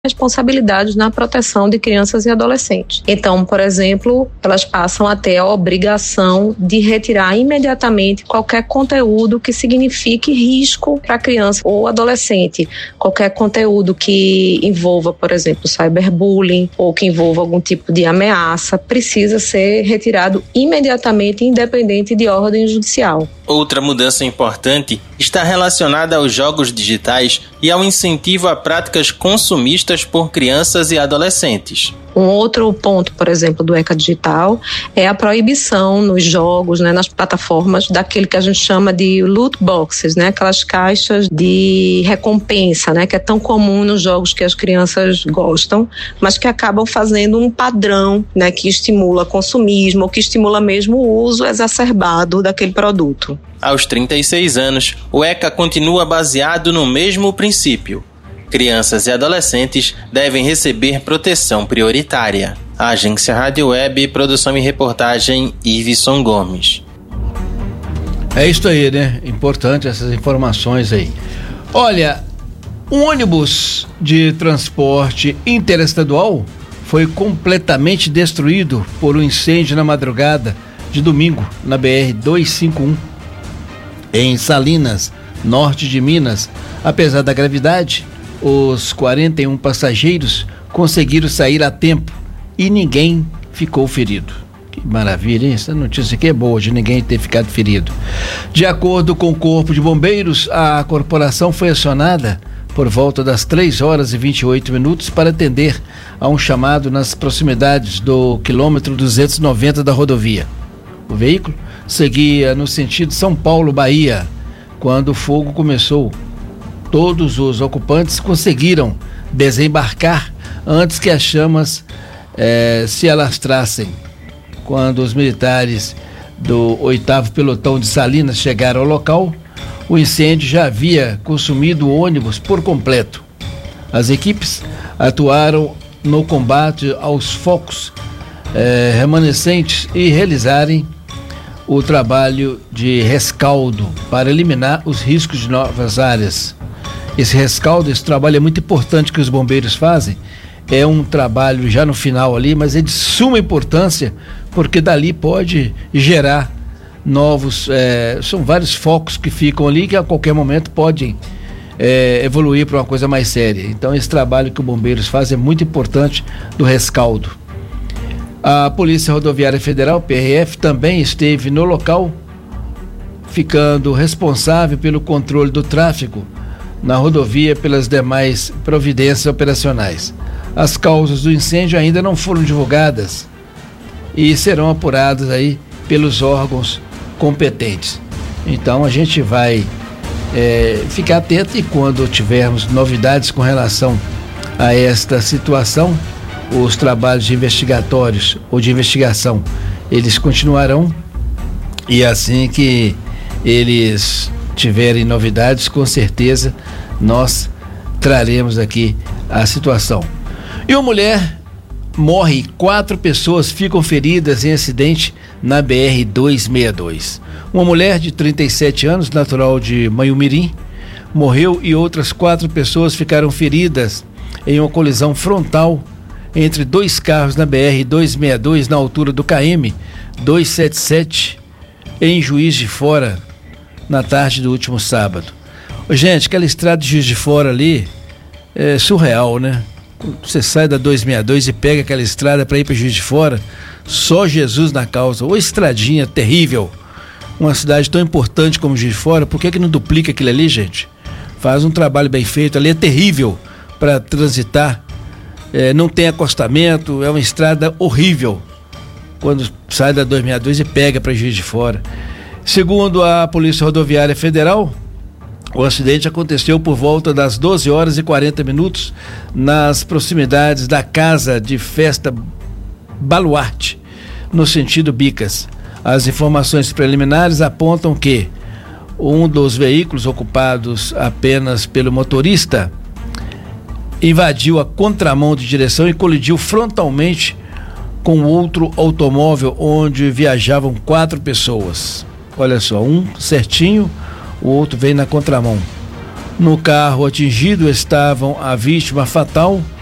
responsabilidades na proteção de crianças e adolescentes. Então, por exemplo, elas passam a ter a obrigação de retirar imediatamente qualquer conteúdo que signifique risco para a criança ou adolescente. Qualquer conteúdo que envolva, por exemplo, cyberbullying ou que envolva algum tipo de ameaça precisa ser retirado imediatamente, independente de ordem judicial. Outra mudança importante está relacionada aos jogos digitais e ao incentivo a práticas consumistas por crianças e adolescentes. Um outro ponto, por exemplo, do ECA Digital é a proibição nos jogos, nas plataformas, daquele que a gente chama de loot boxes, aquelas caixas de recompensa, que é tão comum nos jogos que as crianças gostam, mas que acabam fazendo um padrão, que estimula consumismo ou que estimula mesmo o uso exacerbado daquele produto. Aos 36 anos, o ECA continua baseado no mesmo princípio. Crianças e adolescentes devem receber proteção prioritária. A Agência Rádio Web, produção e reportagem, Iveson Gomes. É isso aí, Importante essas informações aí. Olha, um ônibus de transporte interestadual foi completamente destruído por um incêndio na madrugada de domingo na BR-251, em Salinas, norte de Minas. Apesar da gravidade, os 41 passageiros conseguiram sair a tempo e ninguém ficou ferido. Que maravilha, hein? Essa notícia aqui é boa, de ninguém ter ficado ferido. De acordo com o Corpo de Bombeiros, a corporação foi acionada por volta das 3h28 para atender a um chamado nas proximidades do quilômetro 290 da rodovia. O veículo seguia no sentido São Paulo-Bahia quando o fogo começou. Todos os ocupantes conseguiram desembarcar antes que as chamas se alastrassem. Quando os militares do 8º Pelotão de Salinas chegaram ao local, o incêndio já havia consumido o ônibus por completo. As equipes atuaram no combate aos focos remanescentes e realizarem o trabalho de rescaldo para eliminar os riscos de novas áreas. Esse rescaldo, esse trabalho é muito importante que os bombeiros fazem. É um trabalho já no final ali, mas é de suma importância, porque dali pode gerar novos, são vários focos que ficam ali que a qualquer momento podem evoluir para uma coisa mais séria. Então esse trabalho que os bombeiros fazem é muito importante, do rescaldo. A Polícia Rodoviária Federal, PRF, também esteve no local, ficando responsável pelo controle do tráfego na rodovia pelas demais providências operacionais. As causas do incêndio ainda não foram divulgadas e serão apuradas aí pelos órgãos competentes. Então a gente vai ficar atento e quando tivermos novidades com relação a esta situação, os trabalhos investigatórios ou de investigação, eles continuarão e assim que eles tiverem novidades, com certeza nós traremos aqui a situação. E uma mulher morre, 4 pessoas ficam feridas em acidente na BR-262. Uma mulher de 37 anos, natural de Manhumirim, morreu e outras 4 pessoas ficaram feridas em uma colisão frontal entre 2 carros na BR-262 na altura do KM 277 em Juiz de Fora na tarde do último sábado. Gente, aquela estrada de Juiz de Fora ali é surreal, Você sai da 262 e pega aquela estrada para ir para Juiz de Fora, só Jesus na causa. Ô estradinha terrível. Uma cidade tão importante como Juiz de Fora, por que não duplica aquilo ali, gente? Faz um trabalho bem feito, ali é terrível para transitar, não tem acostamento, é uma estrada horrível quando sai da 262 e pega para Juiz de Fora. Segundo a Polícia Rodoviária Federal, o acidente aconteceu por volta das 12h40 nas proximidades da Casa de Festa Baluarte, no sentido Bicas. As informações preliminares apontam que um dos veículos ocupados apenas pelo motorista invadiu a contramão de direção e colidiu frontalmente com outro automóvel onde viajavam 4 pessoas. Olha só, um certinho, o outro veio na contramão. No carro atingido estavam a vítima fatal